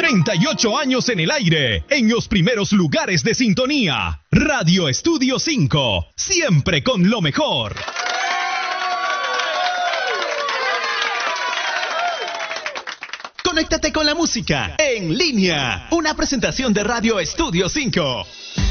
38 años en el aire, en los primeros lugares de sintonía. Radio Estudio 5, siempre con lo mejor. Conéctate con la música en línea. Una presentación de Radio Estudio 5.